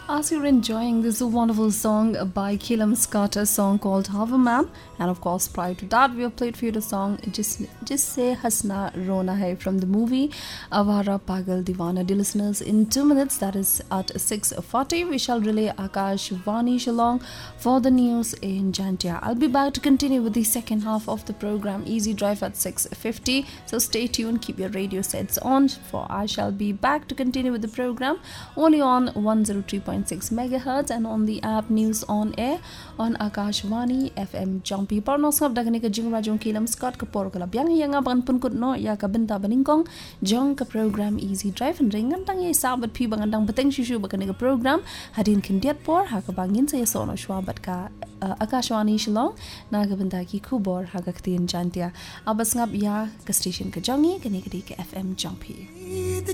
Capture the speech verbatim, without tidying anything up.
As you're enjoying this wonderful song by Kilam Scott, a song called Hava Man, and of course prior to that we have played for you the song Jis Jisse Hasna Rona Hai from the movie Avara Pagal Diwana. Dear listeners, in two minutes, that is at six forty, we shall relay Akash Vani Shillong for the news in Jantia. I'll be back to continue with the second half of the program Easy Drive at six fifty, so stay tuned, keep your radio sets on, for I shall be back to continue with the program only on one oh three point six megahertz and on the app News on Air on Akashvani F M Jampi. Parnos ngab dagani ka jing rajong Kilam Scott ka por kala byang yang ban pun kut no ya ka benta baningkong jong ka program Easy Drive and ringan tang ye sabat pi bangandang beteng shishu bakani ka program hadin kindiat por ha ka bangin sa sono shwabat ka Akashvani Shillong na ka benta ki kubor ha ka tin jantia abas ngab ya ka station ka jongi kani ka F M Jampi.